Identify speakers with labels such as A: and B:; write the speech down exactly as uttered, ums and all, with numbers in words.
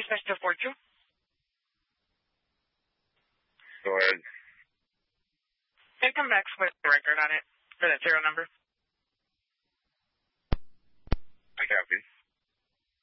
A: Business two four two.
B: Go ahead.
A: And come back with the record on it for that zero number.